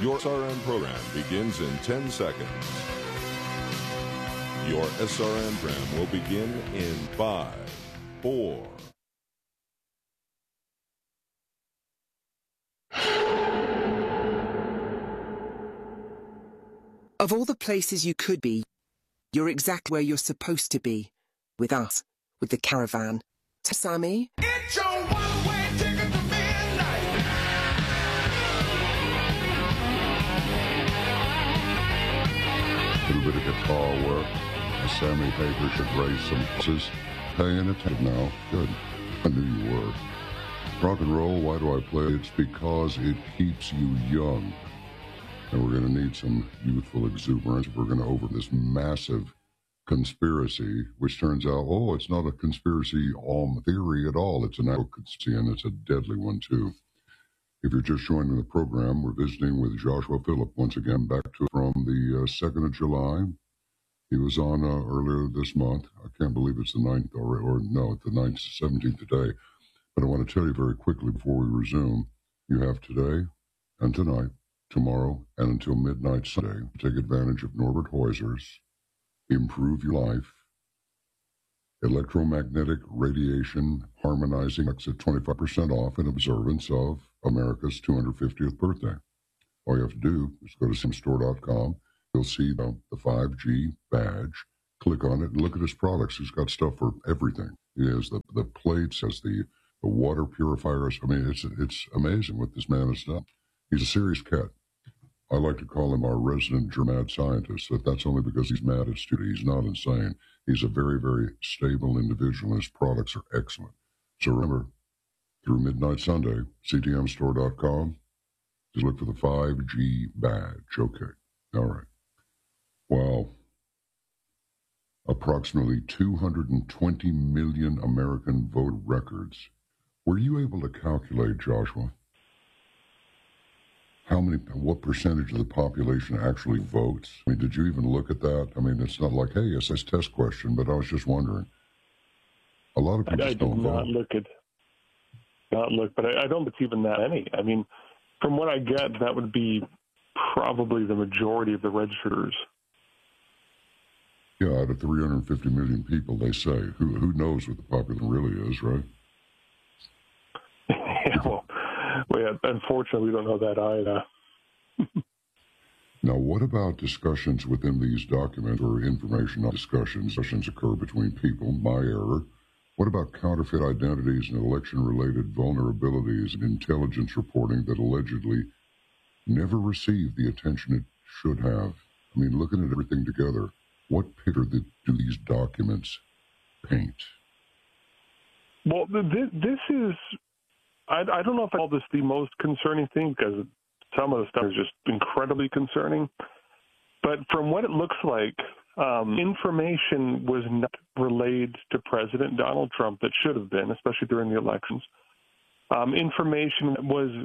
Your SRN program begins in 10 seconds. Your SRN program will begin in 5, 4. Of all the places you could be, you're exactly where you're supposed to be. With us, with the caravan. Sammy? It's your one-way ticket to midnight. A little bit of guitar work. Sammy Hagar should raise some pieces. Paying attention now. Good. I knew you were. Rock and roll, why do I play? It's because it keeps you young. And we're going to need some youthful exuberance. We're going to over this massive conspiracy, which turns out, it's not a conspiracy theory at all. It's an actual conspiracy, and it's a deadly one, too. If you're just joining the program, we're visiting with Joshua Phillip once again, back from the 2nd of July. He was on earlier this month. I can't believe it's the 9th, it's the 9th, 17th today. But I want to tell you very quickly before we resume, you have today and tonight, tomorrow, and until midnight Sunday, take advantage of Norbert Heuser's Improve Your Life Electromagnetic Radiation Harmonizing at 25% off in observance of America's 250th birthday. All you have to do is go to simstore.com. You'll see the 5G badge. Click on it and look at his products. He's got stuff for everything. He has the plates, has the water purifiers. I mean, it's amazing what this man has done. He's a serious cat. I like to call him our resident germad scientist, but that's only because he's mad at studio. He's not insane. He's a very, very stable individual, and his products are excellent. So remember, through midnight Sunday, ctmstore.com, just look for the 5G badge. Okay. All right. Wow. Approximately 220 million American voter records. Were you able to calculate, Joshua, what percentage of the population actually votes? I mean, did you even look at that? I mean, it's not like, hey, it's a test question, but I was just wondering. A lot of people don't vote. But I don't think it's even that many. I mean, from what I get, that would be probably the majority of the registrars. Yeah, out of 350 million people, they say. Who knows what the population really is, right? Yeah, unfortunately, we don't know that either. Now, what about discussions within these documents or information discussions? Discussions occur between people, my error. What about counterfeit identities and election-related vulnerabilities and intelligence reporting that allegedly never received the attention it should have? I mean, looking at everything together, what picture do these documents paint? Well, this is... I don't know if I call this the most concerning thing, because some of the stuff is just incredibly concerning. But from what it looks like, information was not relayed to President Donald Trump that should have been, especially during the elections. Information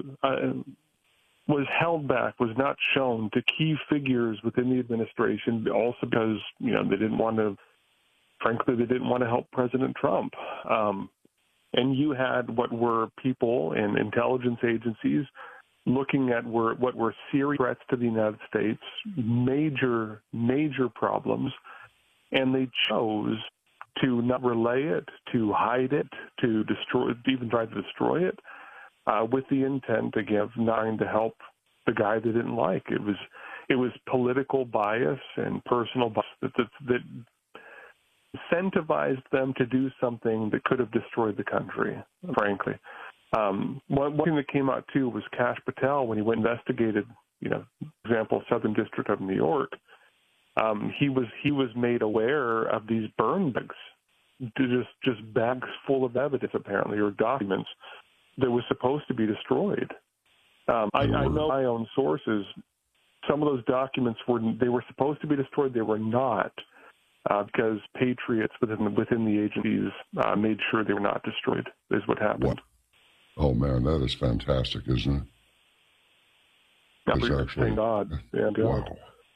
was held back, was not shown to key figures within the administration, also because, they didn't want to help President Trump. And you had what were people in intelligence agencies looking at what were serious threats to the United States, major problems, and they chose to not relay it, to hide it, to destroy, even try to destroy it, with the intent, again, of not to help the guy they didn't like. It was political bias and personal bias that incentivized them to do something that could have destroyed the country, frankly. One thing that came out, too, was Kash Patel, when he went investigated, for example, Southern District of New York, he was made aware of these burn bags, just bags full of evidence, apparently, or documents that was supposed to be destroyed. I know my own sources, some of those documents were supposed to be destroyed, they were not. Because patriots within the agencies made sure they were not destroyed, is what happened. Oh, man, that is fantastic, isn't it? Yeah, thank God. Yeah, wow.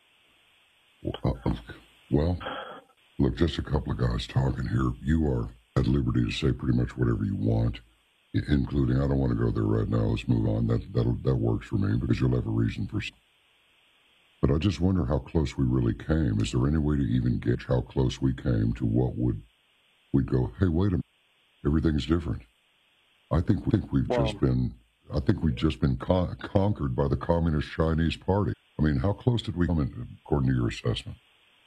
Well, look, just a couple of guys talking here. You are at liberty to say pretty much whatever you want, including, I don't want to go there right now, let's move on. That works for me, because you'll have a reason for But I just wonder how close we really came. Is there any way to even gauge how close we came to what we'd go, hey, wait a minute, everything's different? I think we've just been conquered by the Communist Chinese Party. I mean, how close did we come according to your assessment?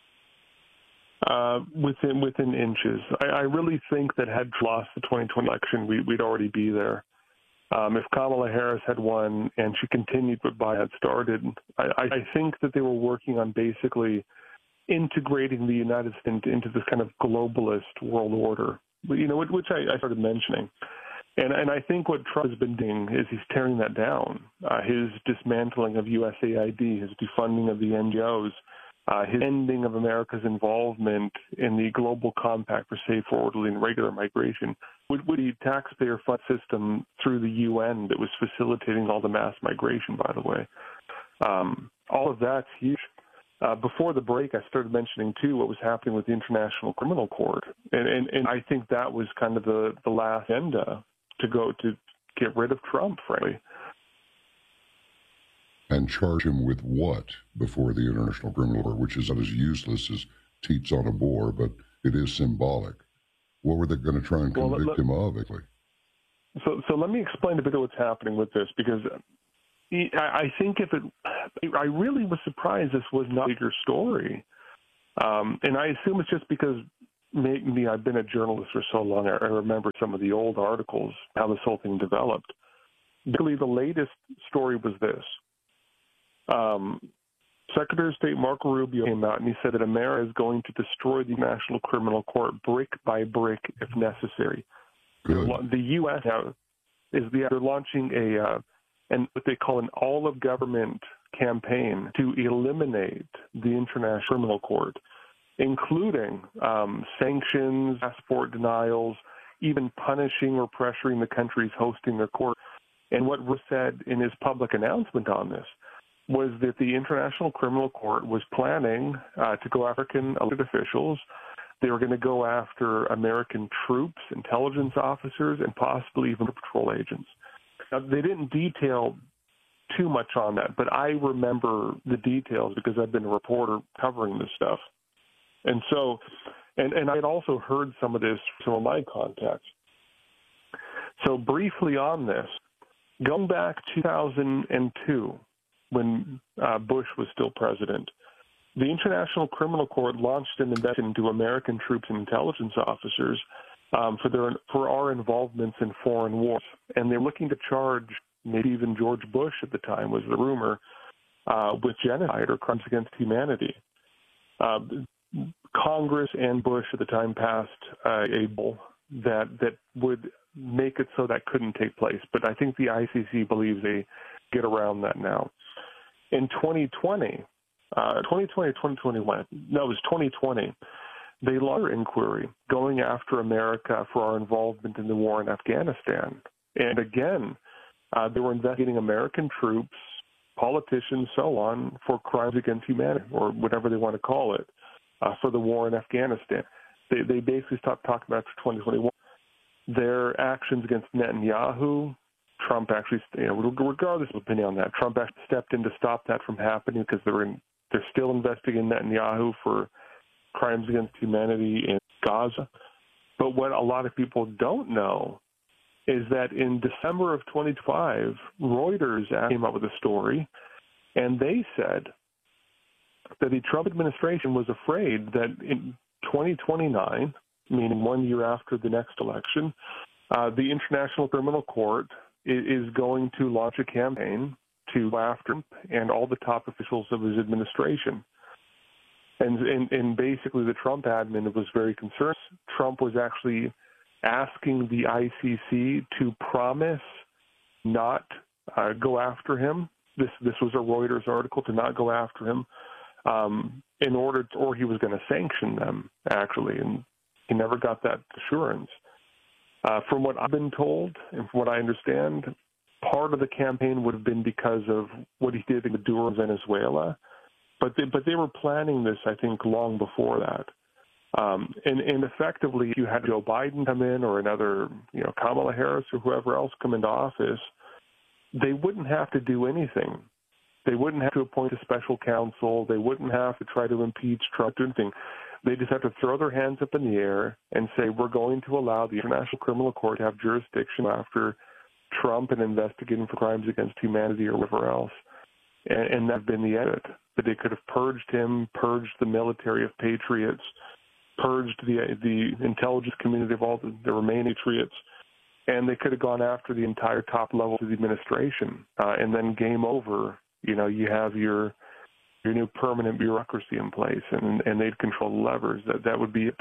Within inches. I really think that had lost the 2020 election, we'd already be there. If Kamala Harris had won and she continued what Biden had started, I think that they were working on basically integrating the United States into this kind of globalist world order, which I started mentioning. And I think what Trump has been doing is he's tearing that down. His dismantling of USAID, his defunding of the NGOs, his ending of America's involvement in the global compact for safe, orderly, and regular migration, with the taxpayer fund system through the UN that was facilitating all the mass migration, by the way. All of that's huge. Before the break, I started mentioning, too, what was happening with the International Criminal Court. And I think that was kind of the last agenda to get rid of Trump, frankly. And charge him with what before the International Criminal Court, which is not as useless as teats on a boar, but it is symbolic. What were they going to try and convict him of? So let me explain a bit of what's happening with this, because I think I really was surprised this was not a bigger story. And I assume it's just because maybe I've been a journalist for so long, I remember some of the old articles, how this whole thing developed. Really, the latest story was this. Secretary of State Marco Rubio came out and he said that America is going to destroy the National Criminal Court brick by brick if necessary. Good. The U.S. now they're launching what they call an all-of-government campaign to eliminate the International Criminal Court, including sanctions, passport denials, even punishing or pressuring the countries hosting their court. And what Russ said in his public announcement on this was that the International Criminal Court was planning to go after American elected officials. They were going to go after American troops, intelligence officers, and possibly even patrol agents. Now, they didn't detail too much on that, but I remember the details because I've been a reporter covering this stuff. And so, and I had also heard some of this from some of my contacts. So briefly on this, going back 2002, when Bush was still president, the International Criminal Court launched an investigation into American troops and intelligence officers for our involvements in foreign wars. And they're looking to charge maybe even George Bush at the time, was the rumor, with genocide or crimes against humanity. Congress and Bush at the time passed a bill that would make it so that couldn't take place. But I think the ICC believes they get around that now. In 2020 or 2021, no, it was 2020, they launched an inquiry going after America for our involvement in the war in Afghanistan. And again, they were investigating American troops, politicians, so on, for crimes against humanity, or whatever they want to call it, for the war in Afghanistan. They basically stopped talking about it for 2021. Their actions against Netanyahu, Trump actually, regardless of opinion on that, Trump actually stepped in to stop that from happening because they're still investigating Netanyahu for crimes against humanity in Gaza. But what a lot of people don't know is that in December of 2005, Reuters came up with a story, and they said that the Trump administration was afraid that in 2029, meaning 1 year after the next election, the International Criminal Court is going to launch a campaign to go after him and all the top officials of his administration. And basically the Trump admin was very concerned. Trump was actually asking the ICC to promise not go after him. This was a Reuters article, to not go after him in order to, or he was going to sanction them, actually. And he never got that assurance. From what I've been told and from what I understand, part of the campaign would have been because of what he did in Maduro, Venezuela. But they were planning this, I think, long before that. And effectively, if you had Joe Biden come in or another, Kamala Harris or whoever else come into office, they wouldn't have to do anything They wouldn't have to appoint a special counsel. They wouldn't have to try to impeach Trump or anything. They just have to throw their hands up in the air and say, we're going to allow the International Criminal Court to have jurisdiction after Trump and investigate him for crimes against humanity or whatever else. And that's been the edit. That they could have purged him, purged the military of patriots, purged the intelligence community of all the remaining patriots, and they could have gone after the entire top levels of the administration. And then game over. You know, you have your new permanent bureaucracy in place, and they'd control the levers. That would be it.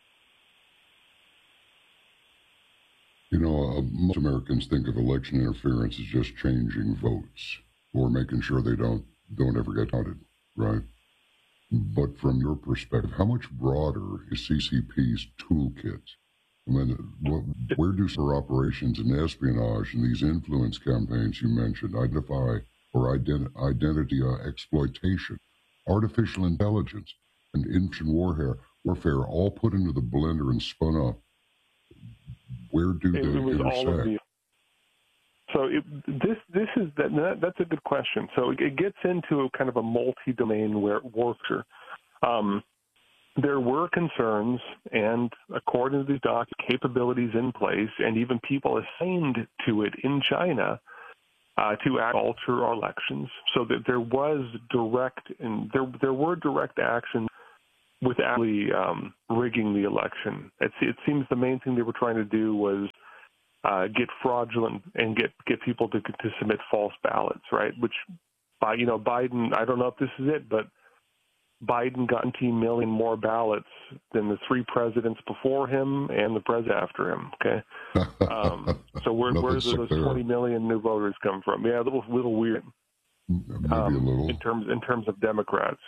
You know, most Americans think of election interference as just changing votes or making sure they don't ever get counted, right? But from your perspective, how much broader is CCP's toolkit? I mean, where do operations and espionage and these influence campaigns you mentioned identify or identity exploitation, artificial intelligence, and ancient warfare all put into the blender and spun up? Where do they intersect? So this is that's a good question. So it gets into a kind of a multi-domain warfare. There were concerns, and according to these capabilities in place, and even people assigned to it in China to alter our elections. So that there was there were direct actions with actually rigging the election. It seems the main thing they were trying to do was get fraudulent and get people to submit false ballots, right? Which, Biden, I don't know if this is it, but Biden got 19 million more ballots than the three presidents before him and the president after him. Okay, so where do those 20 million new voters come from? Yeah, a little weird. Maybe a little. In terms of Democrats,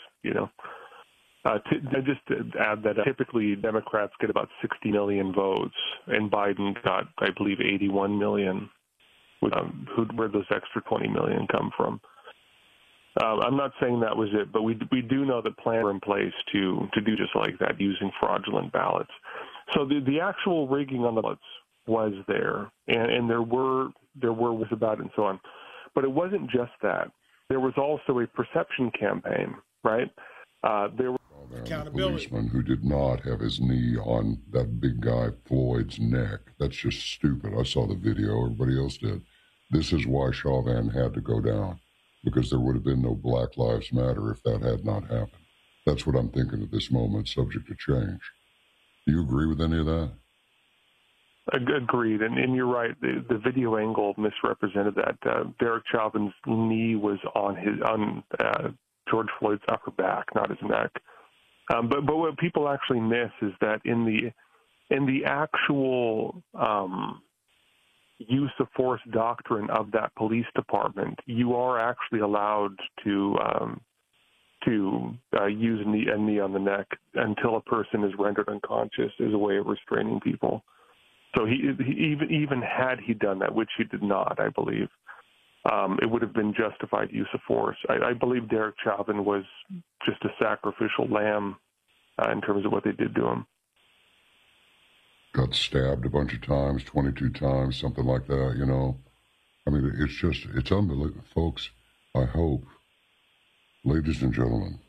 just to add that typically Democrats get about 60 million votes, and Biden got, I believe, 81 million. Where'd those extra 20 million come from? I'm not saying that was it, but we do know that plans are in place to do just like that, using fraudulent ballots. So the actual rigging on the ballots was there, and there were was about it and so on. But it wasn't just that. There was also a perception campaign, right? There were a policeman who did not have his knee on that big guy Floyd's neck. That's just stupid. I saw the video. Everybody else did. This is why Chauvin had to go down, because there would have been no Black Lives Matter if that had not happened. That's what I'm thinking at this moment, subject to change. Do you agree with any of that? Agreed, and you're right. The video angle misrepresented that. Derek Chauvin's knee was on George Floyd's upper back, not his neck. But what people actually miss is that in the actual use of force doctrine of that police department, you are actually allowed to use a knee on the neck until a person is rendered unconscious as a way of restraining people. So he even had he done that, which he did not, I believe, it would have been justified use of force. I believe Derek Chauvin was just a sacrificial lamb in terms of what they did to him. Got stabbed a bunch of times, 22 times, something like that, I mean, it's unbelievable. Folks, I hope, ladies and gentlemen,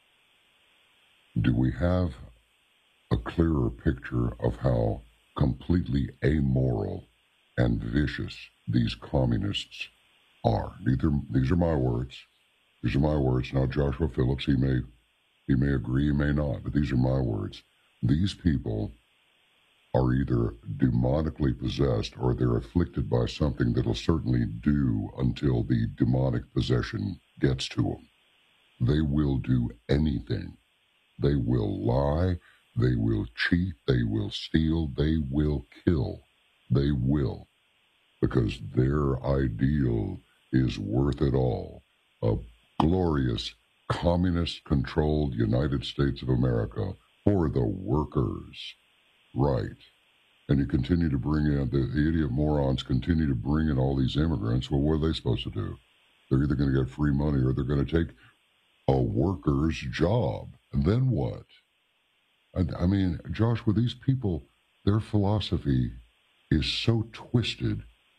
do we have a clearer picture of how completely amoral and vicious these communists are? These are my words. These are my words, not Joshua Phillips. He may agree, he may not, but these are my words. These people are either demonically possessed or they're afflicted by something that'll certainly do until the demonic possession gets to them. They will do anything. They will lie. They will cheat. They will steal. They will kill. They will. Because their ideal is worth it all. A glorious, communist-controlled United States of America for the workers. Right. And you continue to bring in, the idiot morons continue to bring in all these immigrants. Well, what are they supposed to do? They're either going to get free money or they're going to take a worker's job. And then what? I mean, Josh, with these people, their philosophy is so twisted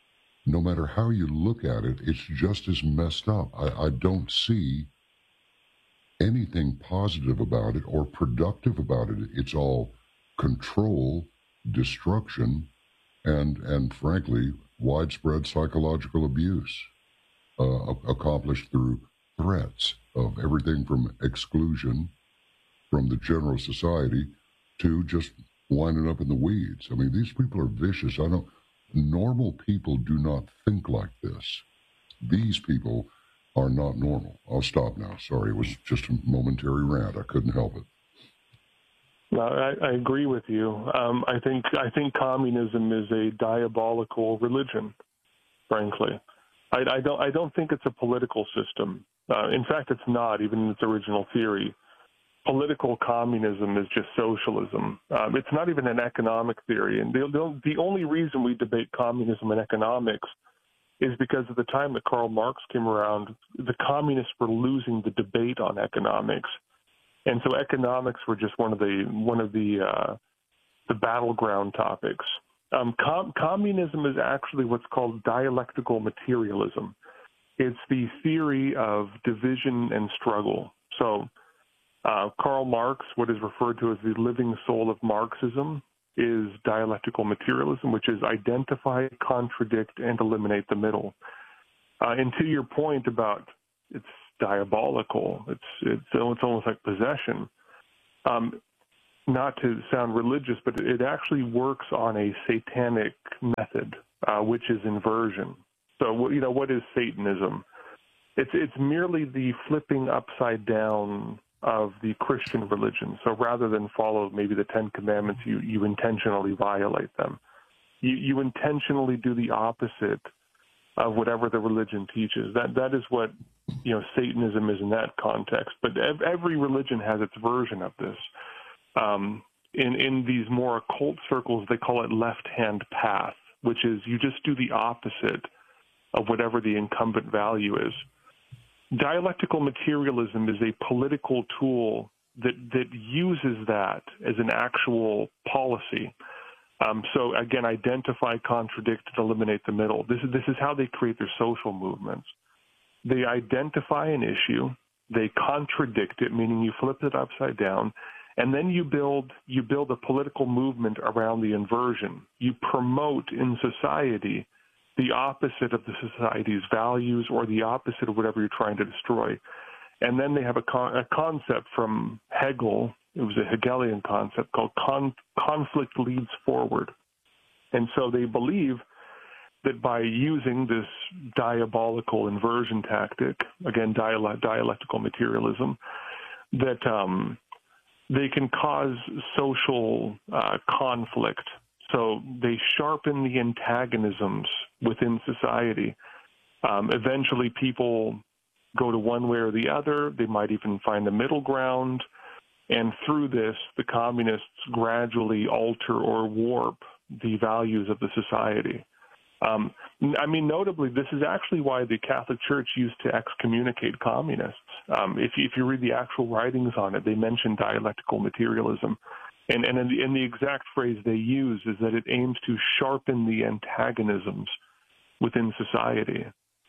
no matter how you look at it, it's just as messed up. I don't see anything positive about it or productive about it. It's all control, destruction, and frankly, widespread psychological abuse, accomplished through threats of everything from exclusion from the general society to just winding up in the weeds. I mean, these people are vicious. Normal people do not think like this. These people are not normal. I'll stop now. Sorry, it was just a momentary rant. I couldn't help it. No, I agree with you. I think communism is a diabolical religion, frankly. I don't think it's a political system. In fact, it's not, even in its original theory. Political communism is just socialism. It's not even an economic theory. And the only reason we debate communism and economics is because at the time that Karl Marx came around, the communists were losing the debate on economics. And so economics were just one of the battleground topics. Communism is actually what's called dialectical materialism. It's the theory of division and struggle. So Karl Marx, what is referred to as the living soul of Marxism, is dialectical materialism, which is identify, contradict, and eliminate the middle. And to your point about it's diabolical, it's almost like possession. Not to sound religious, but it actually works on a satanic method, which is inversion. So, what is Satanism? It's merely the flipping upside down of the Christian religion. So rather than follow maybe the Ten Commandments, you intentionally violate them. You intentionally do the opposite of whatever the religion teaches. That is what Satanism is in that context. But every religion has its version of this. In these more occult circles, they call it left-hand path, which is you just do the opposite of whatever the incumbent value is. Dialectical materialism is a political tool that uses that as an actual policy. So again, identify, contradict, and eliminate the middle. This is how they create their social movements. They identify an issue, they contradict it, meaning you flip it upside down, and then you build a political movement around the inversion. You promote in society the opposite of the society's values or the opposite of whatever you're trying to destroy. And then they have a concept from Hegel. It was a Hegelian concept called conflict leads forward. And so they believe that by using this diabolical inversion tactic, again, dialectical materialism, that they can cause social conflict. So they sharpen the antagonisms within society. Eventually, people go to one way or the other. They might even find a middle ground. And through this, the communists gradually alter or warp the values of the society. Notably, this is actually why the Catholic Church used to excommunicate communists. If you read the actual writings on it, they mention dialectical materialism. And in the exact phrase they use is that it aims to sharpen the antagonisms within society.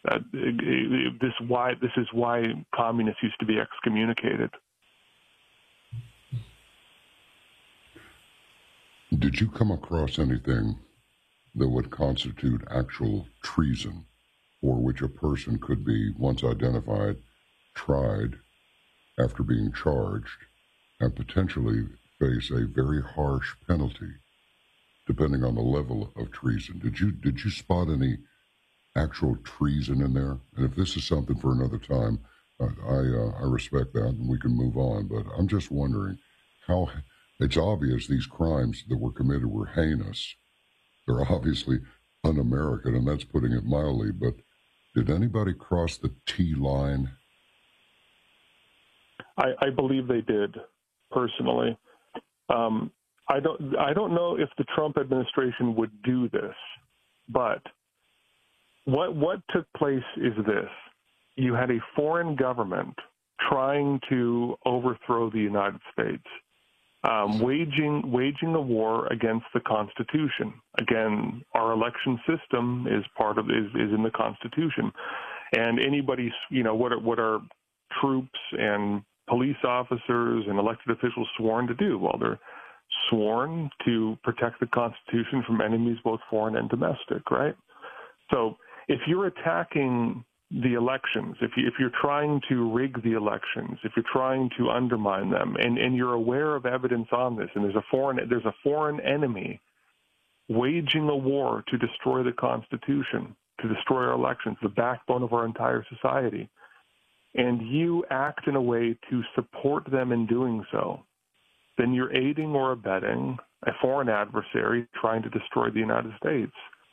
This is why communists used to be excommunicated. Did you come across anything that would constitute actual treason, for which a person could be, once identified, tried after being charged, and potentially face a very harsh penalty, depending on the level of treason? Did you spot any actual treason in there? And if this is something for another time, I respect that, and we can move on. But I'm just wondering how. It's obvious these crimes that were committed were heinous. They're obviously un-American, and that's putting it mildly. But did anybody cross the T line? I believe they did, personally. I don't know if the Trump administration would do this, but what took place is this. You had a foreign government trying to overthrow the United States. waging a war against the Constitution. Again, our election system is in the Constitution, and anybody, what are troops and police officers and elected officials sworn to do? Well, they're sworn to protect the Constitution from enemies, both foreign and domestic, right? So if you're attacking the elections, if you're trying to rig the elections, if you're trying to undermine them, and you're aware of evidence on this, and there's a foreign enemy waging a war to destroy the Constitution, to destroy our elections, the backbone of our entire society, and you act in a way to support them in doing so, then you're aiding or abetting a foreign adversary trying to destroy the United States.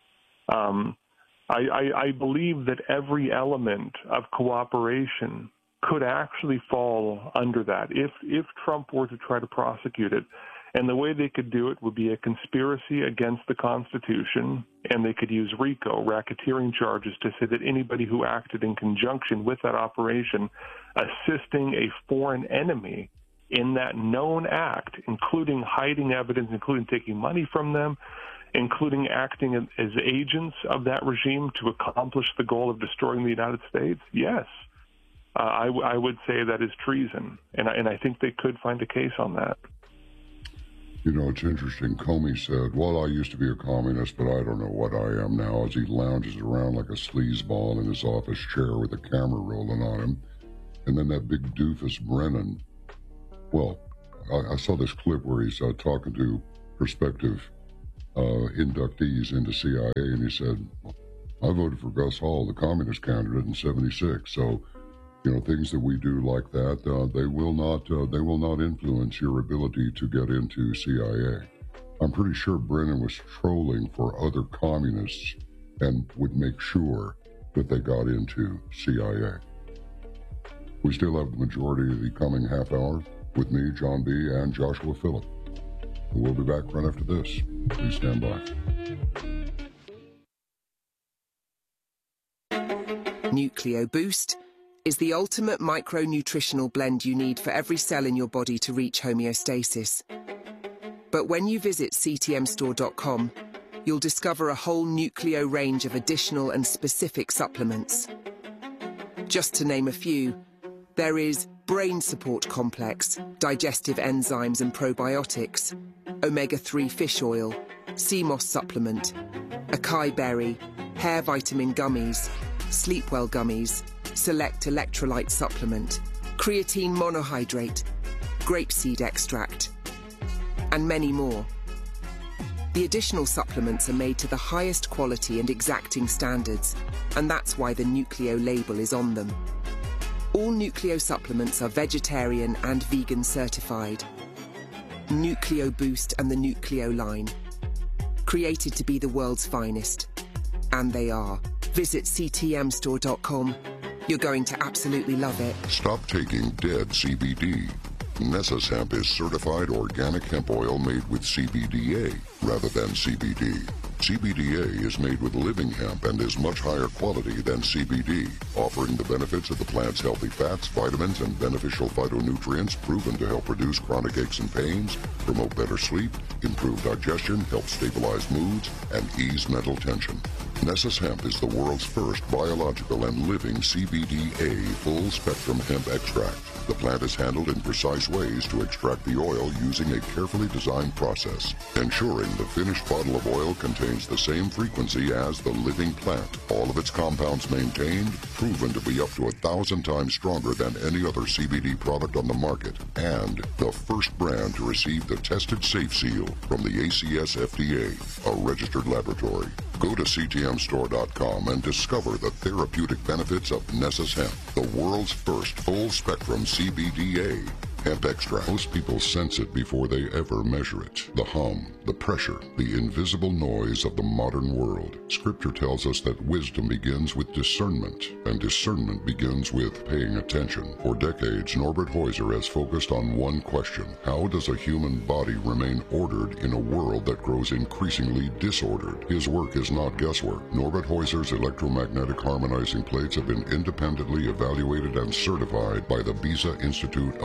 I believe that every element of cooperation could actually fall under that if Trump were to try to prosecute it. And the way they could do it would be a conspiracy against the Constitution, and they could use RICO, racketeering charges, to say that anybody who acted in conjunction with that operation, assisting a foreign enemy in that known act, including hiding evidence, including taking money from them, including acting as agents of that regime to accomplish the goal of destroying the United States, yes, I would say that is treason. And I think they could find a case on that. It's interesting. Comey said, well, I used to be a communist, but I don't know what I am now, as he lounges around like a sleazeball in his office chair with a camera rolling on him. And then that big doofus Brennan. Well, I saw this clip where he's talking to prospective inductees into CIA, and he said, I voted for Gus Hall, the communist candidate, in '76. So, things that we do like that, they will not influence your ability to get into CIA. I'm pretty sure Brennan was trolling for other communists and would make sure that they got into CIA. We still have the majority of the coming half hour with me, John B., and Joshua Phillip. We'll be back right after this. Please stand by. Nucleo Boost is the ultimate micronutritional blend you need for every cell in your body to reach homeostasis. But when you visit ctmstore.com, you'll discover a whole Nucleo range of additional and specific supplements. Just to name a few, there is Brain Support Complex, digestive enzymes and probiotics, omega-3 fish oil, CMOS supplement, acai berry, hair vitamin gummies, Sleepwell gummies, select electrolyte supplement, creatine monohydrate, grapeseed extract, and many more. The additional supplements are made to the highest quality and exacting standards, and that's why the Nucleo label is on them. All Nucleo supplements are vegetarian and vegan certified. Nucleo Boost and the Nucleo line. Created to be the world's finest. And they are. Visit ctmstore.com. You're going to absolutely love it. Stop taking dead CBD. Nessus Hemp is certified organic hemp oil made with CBDA rather than CBD. CBDA is made with living hemp and is much higher quality than CBD, offering the benefits of the plant's healthy fats, vitamins, and beneficial phytonutrients proven to help reduce chronic aches and pains, promote better sleep, improve digestion, help stabilize moods, and ease mental tension. Nessus Hemp is the world's first biological and living CBDA full-spectrum hemp extract. The plant is handled in precise ways to extract the oil using a carefully designed process, ensuring the finished bottle of oil contains the same frequency as the living plant. All of its compounds maintained, proven to be up to 1,000 times stronger than any other CBD product on the market, and the first brand to receive the Tested Safe Seal from the ACS FDA, a registered laboratory. Go to ctmstore.com and discover the therapeutic benefits of Nessus Hemp, the world's first full-spectrum CBDA hemp extract. Most people sense it before they ever measure it. The hum, the pressure, the invisible noise of the modern world. Scripture tells us that wisdom begins with discernment, and discernment begins with paying attention. For decades, Norbert Heuser has focused on one question: how does a human body remain ordered in a world that grows increasingly disordered? His work is not guesswork. Norbert Heuser's electromagnetic harmonizing plates have been independently evaluated and certified by the Beza Institute of Austria.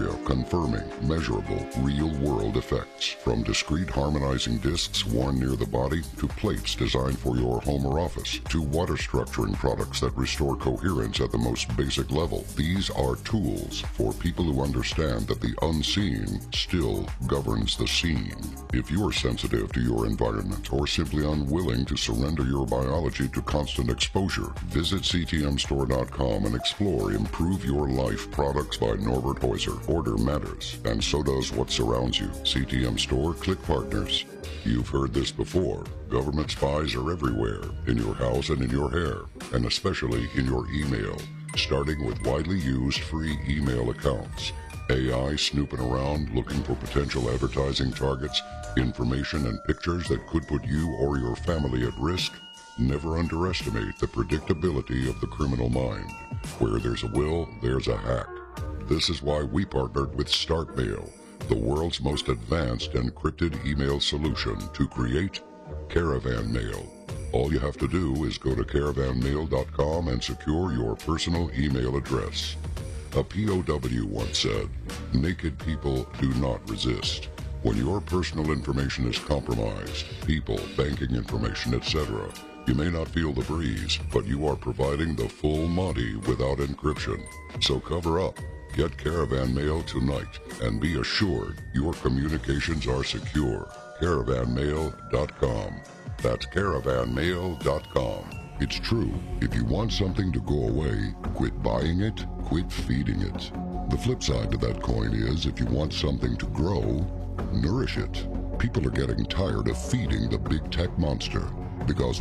criteria confirming measurable, real-world effects. From discrete harmonizing discs worn near the body to plates designed for your home or office to water structuring products that restore coherence at the most basic level. These are tools for people who understand that the unseen still governs the scene. If you're sensitive to your environment or simply unwilling to surrender your biology to constant exposure, visit ctmstore.com and explore Improve Your Life products by Norbert Heuser. Order matters, and so does what surrounds you. CTM Store, click partners. You've heard this before. Government spies are everywhere, in your house and in your hair, and especially in your email, starting with widely used free email accounts. AI snooping around looking for potential advertising targets, information and pictures that could put you or your family at risk. Never underestimate the predictability of the criminal mind. Where there's a will, there's a hack. This is why we partnered with StartMail, the world's most advanced encrypted email solution, to create Caravan Mail. All you have to do is go to caravanmail.com and secure your personal email address. A POW once said, "Naked people do not resist." When your personal information is compromised, people, banking information, etc., you may not feel the breeze, but you are providing the full Monty without encryption. So cover up. Get Caravan Mail tonight and be assured your communications are secure. Caravanmail.com. That's caravanmail.com. It's true. If you want something to go away, quit buying it, quit feeding it. The flip side to that coin is if you want something to grow, nourish it. People are getting tired of feeding the big tech monster because